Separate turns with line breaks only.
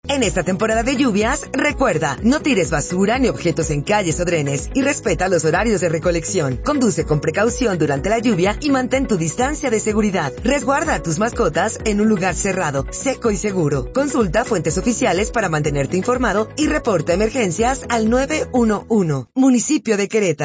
En esta temporada de lluvias, recuerda, no tires basura ni objetos en calles o drenes y respeta los horarios de recolección. Conduce con precaución durante la lluvia y mantén tu distancia de seguridad. Resguarda a tus mascotas en un lugar cerrado, seco y seguro. Consulta fuentes oficiales para mantenerte informado y reporta emergencias al 911. Municipio de Querétaro.